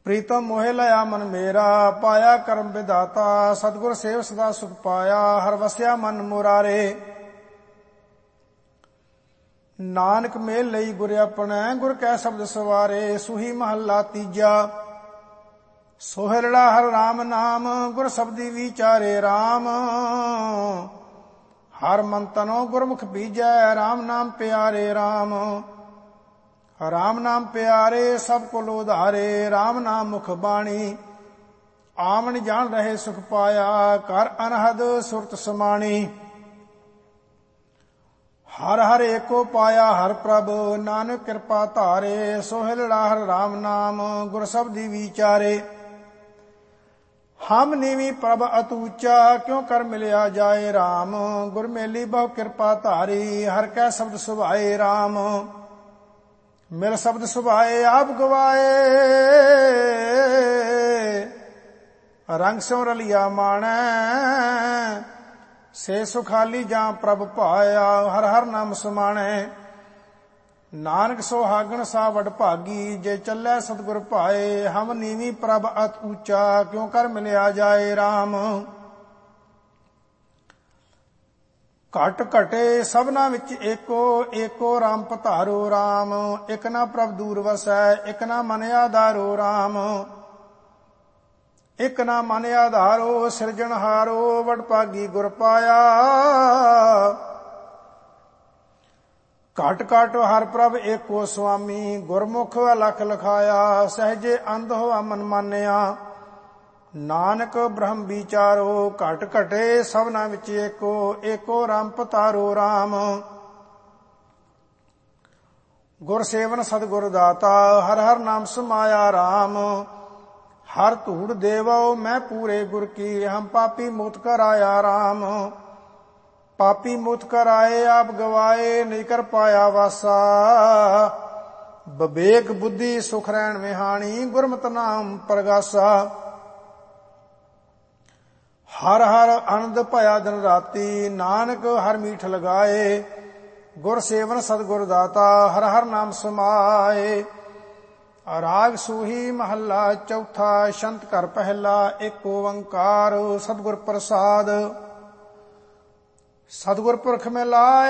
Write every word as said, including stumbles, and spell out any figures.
ਪ੍ਰੀਤਮ ਮੋਹਿ ਲਿਆ ਮਨ ਮੇਰਾ, ਪਾਇਆ ਕਰਮ ਵਿਦਾਤਾ। ਸਤਿਗੁਰ ਸੇਵ ਸਦਾ ਸੁਖ ਪਾਇਆ, ਹਰ ਵਸਿਆ ਮਨ ਮੁਰਾਰੇ। ਨਾਨਕ ਮੇਲ ਲਈ ਗੁਰ ਆਪਣੈ, ਗੁਰ ਕੈ ਸ਼ਬਦ ਸਵਾਰੇ। ਸੂਹੀ ਮਹੱਲਾ ਤੀਜਾ। ਸੋਹਿਲੜਾ ਹਰ ਰਾਮ ਨਾਮ, ਗੁਰ ਸ਼ਬਦੀ ਵਿਚਾਰੇ ਰਾਮ। ਹਰ ਮਨ ਤਨੋ ਗੁਰਮੁਖ ਬੀਜੈ, ਰਾਮ ਨਾਮ ਪਿਆਰੇ ਰਾਮ। ਰਾਮ ਨਾਮ ਪਿਆਰੇ ਸਭ ਕੁਲ ਉਧਾਰੇ, ਰਾਮ ਨਾਮ ਮੁਖ ਬਾਣੀ। ਆਵਣ ਜਾਣ ਰਹੇ ਸੁਖ ਪਾਇਆ, ਕਰ ਅਨਹਦ ਸੁਰਤ ਸਮਾਣੀ। ਹਰ ਹਰ ਏਕੋ ਪਾਇਆ ਹਰ ਪ੍ਰਭ, ਨਾਨਕ ਕਿਰਪਾ ਧਾਰੇ। ਸੋਹਿਲੜਾ ਹਰ ਰਾਮ ਨਾਮ, ਗੁਰ ਸ਼ਬਦੀ ਵਿਚਾਰੇ। ਹਮ ਨੀਵੀ ਪ੍ਰਭ ਅਤੂਚਾ, ਕਿਉ ਕਰ ਮਿਲਿਆ ਜਾਏ ਰਾਮ। ਗੁਰ ਮੇਲੀ ਬਹੁ ਕਿਰਪਾ ਧਾਰੀ, ਹਰ ਕੈ ਸ਼ਬਦ ਸੁਭਾਏ ਰਾਮ। ਮਿਲ ਸ਼ਬਦ ਸੁਭਾਏ ਆਪ ਗਵਾਏ, ਰੰਗ ਸਿਉ ਰਲਿਆ ਮਾਣੈ। ਸੇ ਸੁਖਾਲੀ ਜਾਂ ਪ੍ਰਭ ਭਾਇਆ, ਹਰ ਹਰ ਨਾਮ ਸਮਾਣੈ। ਨਾਨਕ ਸੁਹਾਗਣ ਸਾ ਵਡ ਭਾਗੀ, ਜੇ ਚੱਲੈ ਸਤਿਗੁਰ ਭਾਏ। ਹਮ ਨੀਵੀ ਪ੍ਰਭ ਅਤ ਊਚਾ, ਕਿਉ ਕਰ ਮਿਲਿਆ ਜਾਏ ਰਾਮ। ਘਟ ਘਟੇ ਸਭਨਾ ਵਿੱਚ ਏਕੋ, ਏਕੋ ਰਾਮ ਪਧਾਰੋ ਰਾਮ। ਇਕ ਨਾ ਪ੍ਰਭ ਦੂਰ ਵਸੈ, ਇਕ ਨਾ ਮਨ ਆਧਾਰੋ ਰਾਮ। ਇਕ ਨਾ ਮਨ ਆਧਾਰੋ, ਸਿਰਜਣਹਾਰੋ। ਵਡ ਭਾਗੀ ਗੁਰ ਪਾਇਆ, ਘਟ ਘਟ ਹਰ ਪ੍ਰਭ ਏਕੋ ਸੁਆਮੀ। ਗੁਰਮੁਖ ਅਲਖ ਲਖਾਇਆ, ਸਹਜੇ ਅੰਧ ਹੋਆ ਮਨ ਮਾਨਿਆ। ਨਾਨਕ ਬ੍ਰਹਮ ਵਿਚਾਰੋ, ਘਟ ਘਟੇ ਸਭਨਾ ਵਿੱਚ ਏਕੋ, ਏਕੋ ਰਾਮ ਪਧਾਰੋ ਰਾਮ। ਗੁਰ ਸੇਵਨ ਸਤਿਗੁਰ ਦਾਤਾ, ਹਰ ਹਰ ਨਾਮ ਸਮਾਇਆ ਰਾਮ। ਹਰ ਧੂੜ ਦੇਵੋ ਮੈਂ ਪੂਰੇ ਗੁਰ ਕੀ, ਹਮ ਪਾਪੀ ਮੁਕਤ ਕਰਾਇਆ ਰਾਮ। ਪਾਪੀ ਮੁਕਤ ਕਰਾਏ ਆਪ ਗਵਾਏ, ਨਹੀਂ ਕਰ ਪਾਇਆ ਵਾਸਾ। ਵਿਵੇਕ ਬੁੱਧੀ ਸੁਖ ਰਹਿਣ ਵਿਹਾਣੀ, ਗੁਰਮਤਿ ਨਾਮ ਪ੍ਰਗਾਸਾ। ਹਰ ਹਰ ਆਨੰਦ ਭਇਆ ਦਿਨ ਰਾਤੀ, ਨਾਨਕ ਹਰ ਮੀਠ ਲਗਾਏ। ਗੁਰ ਸੇਵਨ ਸਤਿਗੁਰ ਦਾਤਾ, ਹਰ ਹਰ ਨਾਮ ਸਮਾਏ। ਰਾਗ ਸੂਹੀ ਮਹੱਲਾ ਚੌਥਾ। ਛੰਤ ਘਰ ਪਹਿਲਾ। ਏਕ ਓੰਕਾਰ ਸਤਿਗੁਰ ਪ੍ਰਸਾਦ। ਸਤਿਗੁਰ ਪੁਰਖ ਮਿਲਾਇ